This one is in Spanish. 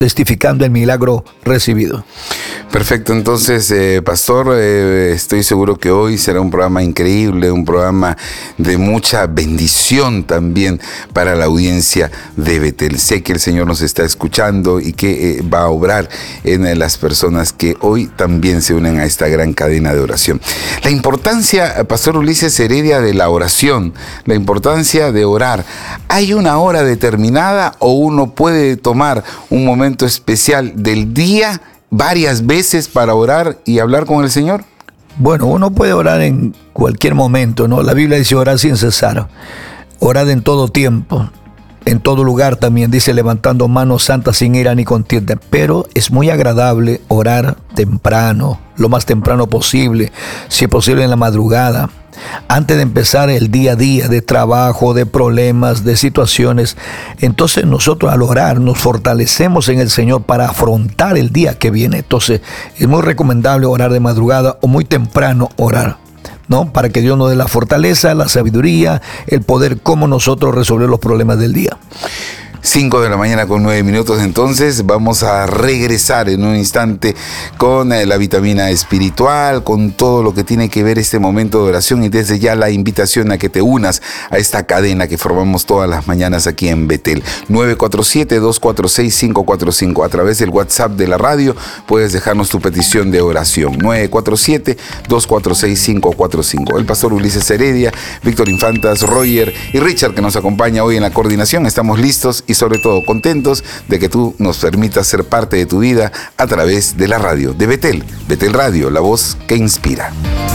testificando el milagro recibido. Perfecto, entonces, pastor, estoy seguro que hoy será un programa increíble, un programa de mucha bendición también para la audiencia de Betel. Sé que el Señor nos está escuchando y que va a obrar en las personas que hoy también se unen a esta gran cadena de oración. La importancia, pastor Ulises Heredia, de la oración, la importancia de orar. ¿Hay una hora determinada o uno puede tomar un momento especial del día varias veces para orar y hablar con el Señor? Bueno, uno puede orar en cualquier momento, ¿no? La Biblia dice orar sin cesar, orad en todo tiempo, en todo lugar también, dice levantando manos santas sin ira ni contienda. Pero es muy agradable orar temprano, lo más temprano posible, si es posible en la madrugada, antes de empezar el día a día de trabajo, de problemas, de situaciones. Entonces nosotros al orar nos fortalecemos en el Señor para afrontar el día que viene. Entonces es muy recomendable orar de madrugada o muy temprano orar, ¿no? Para que Dios nos dé la fortaleza, la sabiduría, el poder, cómo nosotros resolver los problemas del día. 5 de la mañana con 9 minutos, entonces vamos a regresar en un instante con la vitamina espiritual, con todo lo que tiene que ver este momento de oración, y desde ya la invitación a que te unas a esta cadena que formamos todas las mañanas aquí en Betel. 947-246-545. A través del WhatsApp de la radio puedes dejarnos tu petición de oración. 947-246-545. El pastor Ulises Heredia, Víctor Infantas, Roger y Richard, que nos acompaña hoy en la coordinación. Estamos listos y sobre todo contentos de que tú nos permitas ser parte de tu vida a través de la radio de Betel. Betel Radio, la voz que inspira.